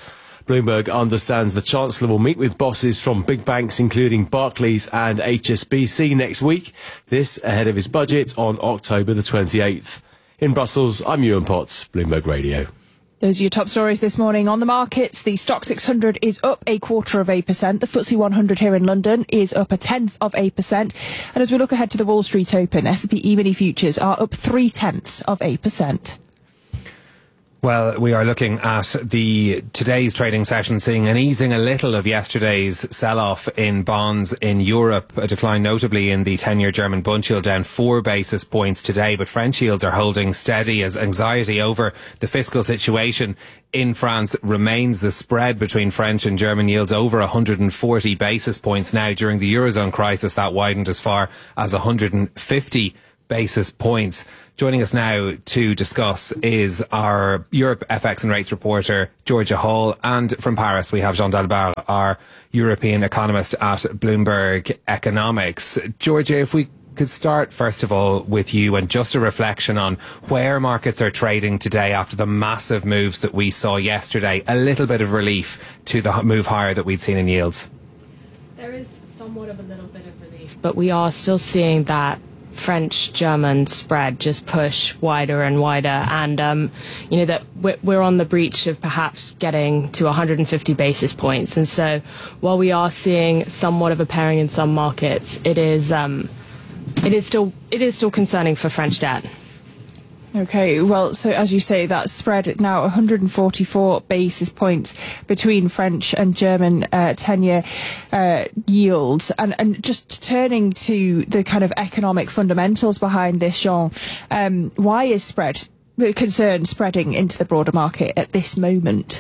Bloomberg understands the Chancellor will meet with bosses from big banks including Barclays and H S B C next week. This ahead of his budget on October the twenty-eighth. In Brussels, I'm Ewan Potts, Bloomberg Radio. Those are your top stories this morning on the markets. The Stock six hundred is up a quarter of a percent. The F T S E one hundred here in London is up a tenth of a percent. And as we look ahead to the Wall Street Open, S and P E-mini futures are up three tenths of a percent. Well, we are looking at the today's trading session, seeing an easing a little of yesterday's sell-off in bonds in Europe, a decline notably in the ten-year German bund yield, down four basis points today, but French yields are holding steady as anxiety over the fiscal situation in France remains. The spread between French and German yields over one hundred forty basis points now. During the Eurozone crisis, that widened as far as one hundred fifty basis points. Joining us now to discuss is our Europe F X and rates reporter, Georgia Hall, and from Paris we have Jean Dalbar, our European economist at Bloomberg Economics. Georgia, if we could start first of all with you and just a reflection on where markets are trading today after the massive moves that we saw yesterday, a little bit of relief to the move higher that we'd seen in yields. There is somewhat of a little bit of relief, but we are still seeing that French-German spread just push wider and wider, and um, you know that we're, we're on the breach of perhaps getting to one hundred fifty basis points. And so, while we are seeing somewhat of a pairing in some markets, it is um, it is still it is still concerning for French debt. Okay, well, so as you say, that spread now one hundred forty-four basis points between French and German uh, ten-year uh, yields. And, and just turning to the kind of economic fundamentals behind this, Jean, um, why is spread concern spreading into the broader market at this moment?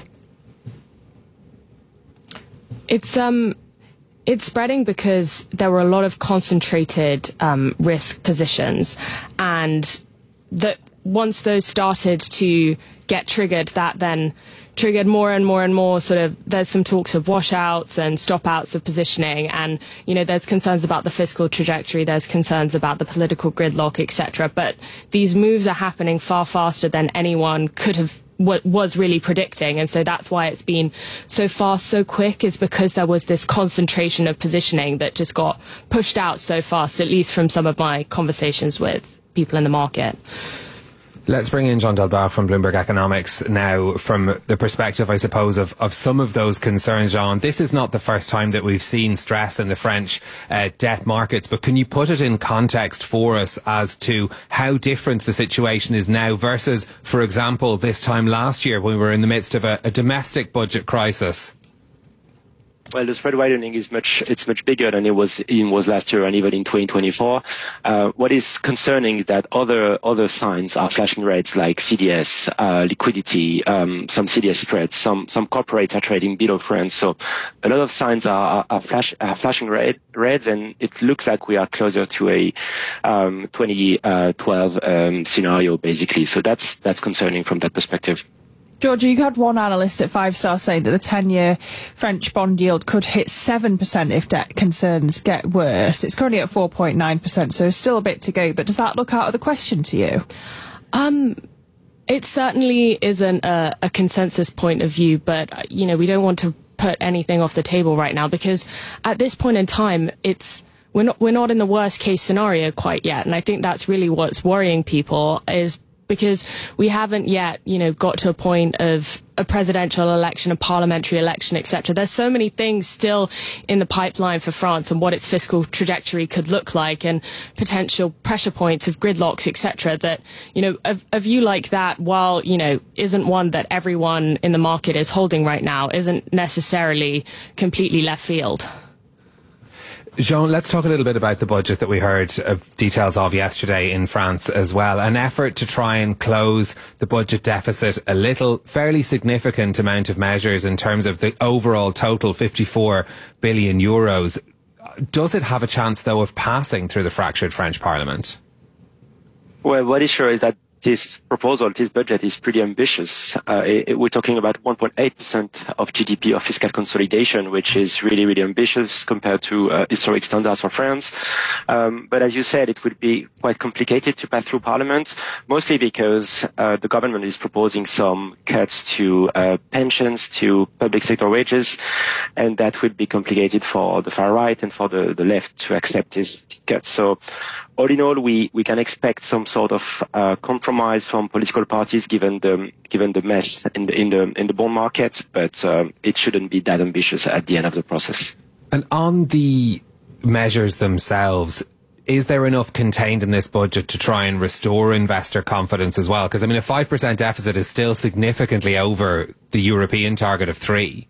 It's um. It's spreading because there were a lot of concentrated um, risk positions, and that once those started to get triggered, that then triggered more and more and more sort of, there's some talks of washouts and stop-outs of positioning, and, you know, there's concerns about the fiscal trajectory, there's concerns about the political gridlock, et cetera. But these moves are happening far faster than anyone could have what was really predicting, and so that's why it's been so fast, so quick, is because there was this concentration of positioning that just got pushed out so fast, at least from some of my conversations with people in the market. Let's bring in Jean Dalbar from Bloomberg Economics now, from the perspective, I suppose, of, of some of those concerns, Jean. This is not the first time that we've seen stress in the French uh, debt markets, but can you put it in context for us as to how different the situation is now versus, for example, this time last year when we were in the midst of a, a domestic budget crisis? Well, the spread widening is much, it's much bigger than it was, it was last year and even in twenty twenty-four. Uh, what is concerning is that other, other signs are flashing rates like C D S, uh, liquidity, um, some C D S spreads, some, some corporates are trading below France. So a lot of signs are, are, are, flash, are flashing red, reds, and it looks like we are closer to a, um, twenty twelve, um, scenario basically. So that's, that's concerning from that perspective. Georgia, you had one analyst at Five Star saying that the ten-year French bond yield could hit seven percent if debt concerns get worse. It's currently at four point nine percent, so still a bit to go. But does that look out of the question to you? Um, it certainly isn't a, a consensus point of view, but, you know, we don't want to put anything off the table right now, because at this point in time, it's we're not, we're not in the worst case scenario quite yet. And I think that's really what's worrying people, is because we haven't yet, you know, got to a point of a presidential election, a parliamentary election, et cetera. There's so many things still in the pipeline for France and what its fiscal trajectory could look like, and potential pressure points of gridlocks, et cetera, that, you know, a, a view like that, while, you know, isn't one that everyone in the market is holding right now, isn't necessarily completely left field. Jean, let's talk a little bit about the budget that we heard uh, details of yesterday in France as well. An effort to try and close the budget deficit a little, fairly significant amount of measures in terms of the overall total fifty-four billion euros. Does it have a chance, though, of passing through the fractured French Parliament? Well, what is sure is that this proposal, this budget is pretty ambitious. Uh, it, it, we're talking about one point eight percent of G D P of fiscal consolidation, which is really, really ambitious compared to uh, historic standards for France. Um, but as you said, it would be quite complicated to pass through Parliament, mostly because uh, the government is proposing some cuts to uh, pensions, to public sector wages, and that would be complicated for the far right and for the, the left to accept these, these cuts. So all in all, we, we can expect some sort of uh, compromise from political parties, given the given the mess in the in the in the bond market. But um, it shouldn't be that ambitious at the end of the process. And on the measures themselves, is there enough contained in this budget to try and restore investor confidence as well? Because I mean, a five percent deficit is still significantly over the European target of three.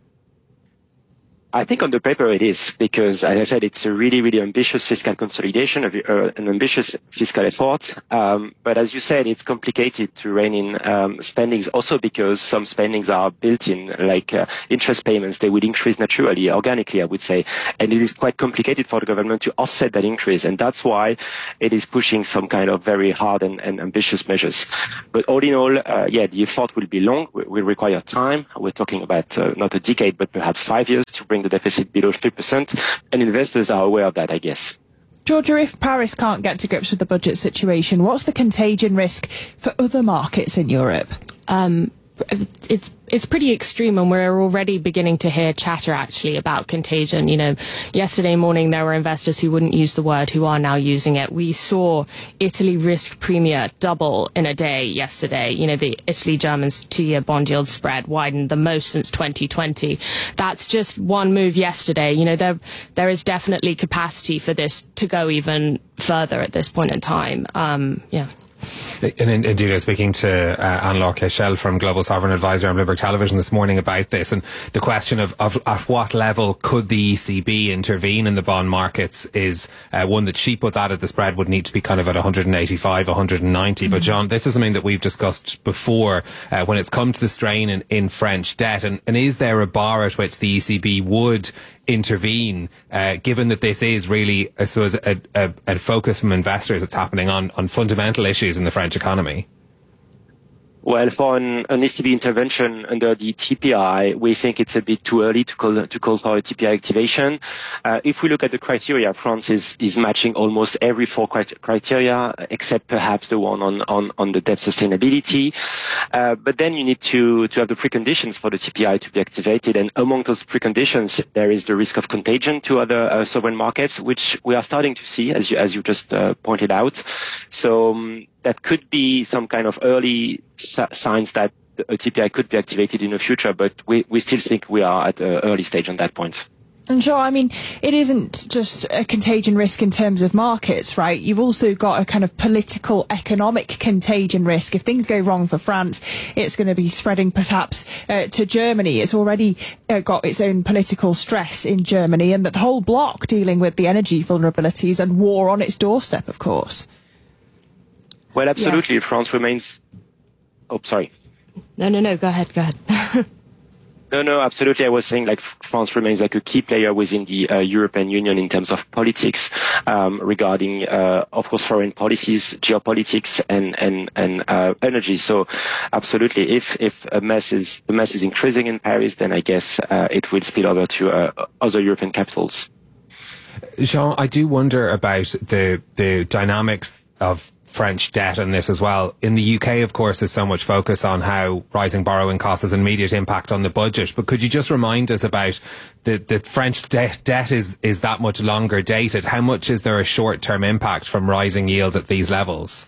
I think on the paper it is, because, as I said, it's a really, really ambitious fiscal consolidation, of, uh, an ambitious fiscal effort. Um, but as you said, it's complicated to rein in um, spendings, also because some spendings are built in, like uh, interest payments. They would increase naturally, organically, I would say. And it is quite complicated for the government to offset that increase. And that's why it is pushing some kind of very hard and, and ambitious measures. But all in all, uh, yeah, the effort will be long, will require time. We're talking about uh, not a decade, but perhaps five years to bring the deficit below three percent, and investors are aware of that, I guess. Georgia, if Paris can't get to grips with the budget situation, what's the contagion risk for other markets in Europe? Um, it's it's pretty extreme, and we're already beginning to hear chatter actually about contagion. You know, yesterday morning there were investors who wouldn't use the word who are now using it. We saw Italy risk premia double in a day yesterday. You know, the Italy Germans two-year bond yield spread widened the most since twenty twenty. That's just one move yesterday. You know, there there is definitely capacity for this to go even further at this point in time. Um, yeah. And indeed, I was speaking to uh, Anne-Laure Kechel from Global Sovereign Advisor on Bloomberg Television this morning about this, and the question of, of at what level could the E C B intervene in the bond markets is uh, one that she put that at the spread would need to be kind of at one hundred eighty-five, one hundred ninety. Mm-hmm. But John, this is something that we've discussed before uh, when it's come to the strain in, in French debt, and, and is there a bar at which the E C B would intervene, uh, given that this is really, I suppose, a, a, a focus from investors that's happening on, on fundamental issues in the French economy? Well, for an, an E C B intervention under the T P I, we think it's a bit too early to call to call for a T P I activation. Uh, if we look at the criteria, France is, is matching almost every four criteria, except perhaps the one on, on, on the debt sustainability. Uh, but then you need to, to have the preconditions for the T P I to be activated. And among those preconditions, there is the risk of contagion to other uh, sovereign markets, which we are starting to see, as you, as you just uh, pointed out. So, um, that could be some kind of early signs that a T P I could be activated in the future, but we, we still think we are at an early stage on that point. And sure, I mean, it isn't just a contagion risk in terms of markets, right? You've also got a kind of political, economic contagion risk. If things go wrong for France, it's going to be spreading perhaps uh, to Germany. It's already uh, got its own political stress in Germany, and that the whole bloc dealing with the energy vulnerabilities and war on its doorstep, of course. Well, absolutely. Yeah. France remains... Oh, sorry. No, no, no. Go ahead. Go ahead. No, no, absolutely. I was saying like France remains like a key player within the uh, European Union in terms of politics, um, regarding, uh, of course, foreign policies, geopolitics, and and and uh, energy. So, absolutely, if if a mess is the mess is increasing in Paris, then I guess uh, it will spill over to uh, other European capitals. Jean, I do wonder about the the dynamics of French debt and this as well. In the U K, of course, there's so much focus on how rising borrowing costs has an immediate impact on the budget. But could you just remind us about the, the French debt, debt is, is that much longer dated? How much is there a short-term impact from rising yields at these levels?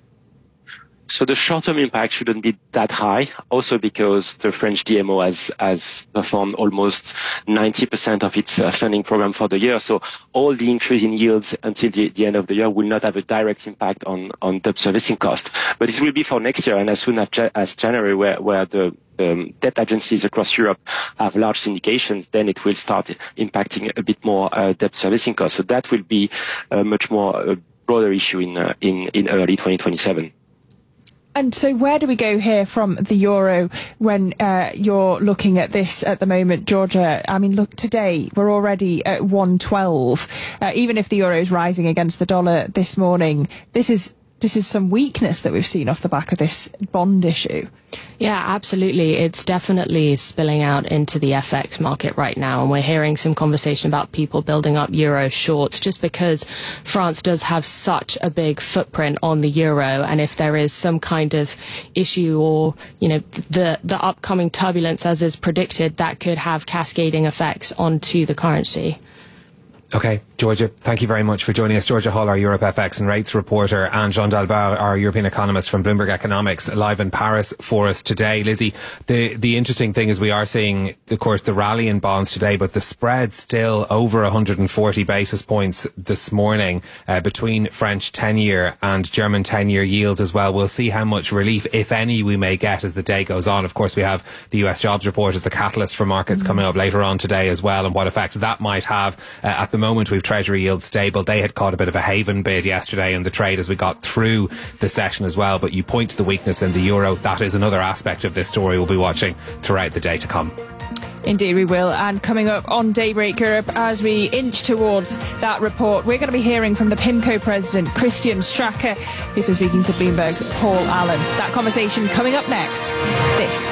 So the short-term impact shouldn't be that high, also because the French D M O has, has performed almost ninety percent of its uh, funding program for the year. So all the increase in yields until the, the end of the year will not have a direct impact on, on debt servicing cost. But it will be for next year, and as soon as, as January, where, where the um, debt agencies across Europe have large syndications, then it will start impacting a bit more uh, debt servicing costs. So that will be a much more uh, broader issue in, uh, in, in early twenty twenty-seven. And so where do we go here from the euro when uh, you're looking at this at the moment, Georgia? I mean, look, today we're already at one twelve. Uh, even if the euro is rising against the dollar this morning, this is this is some weakness that we've seen off the back of this bond issue. Yeah, absolutely. It's definitely spilling out into the F X market right now. And we're hearing some conversation about people building up euro shorts just because France does have such a big footprint on the euro. And if there is some kind of issue or, you know, the, the upcoming turbulence as is predicted, that could have cascading effects onto the currency. Okay, Georgia, thank you very much for joining us. Georgia Hull, our Europe F X and rates reporter, and Jean Dalbar, our European economist from Bloomberg Economics, live in Paris for us today. Lizzie, the, the interesting thing is we are seeing, of course, the rally in bonds today, but the spread still over one hundred forty basis points this morning uh, between French ten-year and German ten-year yields as well. We'll see how much relief, if any, we may get as the day goes on. Of course, we have the U S jobs report as a catalyst for markets mm-hmm. coming up later on today as well, and what effect that might have. Uh, at the moment, we've Treasury yields stable. They had caught a bit of a haven bid yesterday in the trade as we got through the session as well. But you point to the weakness in the euro. That is another aspect of this story we'll be watching throughout the day to come. Indeed we will. And coming up on Daybreak Europe, as we inch towards that report, we're going to be hearing from the PIMCO president, Christian Strache, who's been speaking to Bloomberg's Paul Allen. That conversation coming up next. This